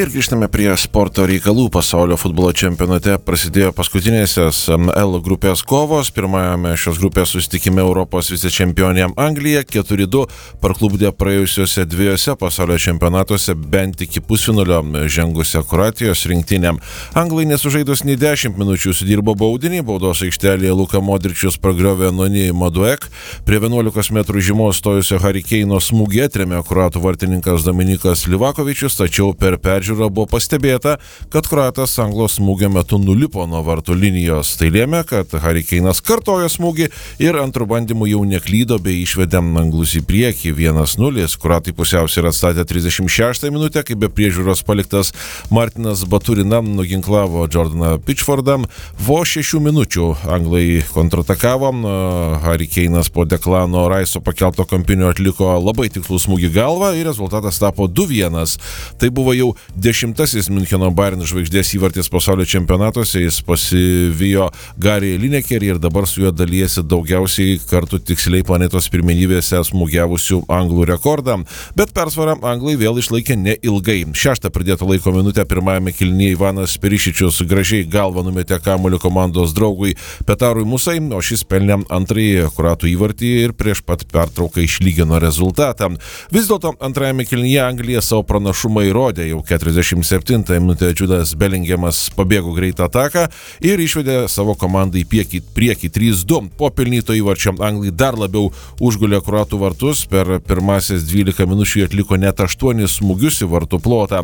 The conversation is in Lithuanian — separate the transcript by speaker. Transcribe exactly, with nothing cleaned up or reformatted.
Speaker 1: Ir grįžtame prie sporto reikalų. Pasaulio futbolo čempionate prasidėjo paskutinėsios L grupės kovos. Pirmajame šios grupės susitikime Europos vicečempionė Anglija keturi du parklupdė praėjusiuose dviejose pasaulio čempionatuose bent iki pusfinalio žengusią Kroatijos rinktinę. Anglai nesužaidus nei dešimt minučių sudirbo baudinį, baudos aikštelėje Luka Modričius pragriovė Noni Maduek. Prie vienuolikos metrų žymos stojusio Harry Kane'o smūgį atrėmė kroatų vartininkas Dominikas Livakovičius, tačiau per peržiūrą buvo pastebėta, kad kroatas anglo smūgio metu nulipo nuo vartų linijos. Tai lėmė, kad Harry Kane'as kartojo smūgį ir antrų bandymų jau neklydo bei išvedė anglus į priekį vienas nulis. Kroatai pusiausvyrą atstatė trisdešimt šeštąją minutę, kai be priežiūros paliktas Martinas Baturina nuginklavo Jordaną Pitchfordą. Vos šešių minučių anglai kontratakavo. Harry Kane'as po Deklano Raiso pakelto kampinio atliko labai tikslų smūgį galvą ir rezultatas tapo du vienas. Tai buvo jau dešimtasis Müncheno Bayern žvaigždės įvartis pasaulio čempionatuose. Jis pasivijo Gary Linekerį ir dabar su juo dalyjasi daugiausiai kartų tiksliai planetos pirmenybėse smūgiavusių anglų rekordą. Bet persvarą anglai vėl išlaikė neilgai. Šeštą pridėto laiko minutę pirmajame kėlinyje Ivanas Perišičius gražiai galvą numetė kamuolį komandos draugui Petarui Musai, o šis pelnė antrąjį kroatų įvartį ir prieš pat pertrauką išlygino rezultatą. Vis dėlto antrajame kėlinyje Anglija savo pranašumą įrodė. Jau keturiasdešimt septintąją minutę Judas Bellingamas pabėgo greitą ataką ir išvedė savo komandą į priekį, priekį trys du. Po pelnyto įvarčio anglai dar labiau užgulė kroatų vartus. Per pirmasis dvylika minučių atliko net aštuonis smūgius į vartų plotą.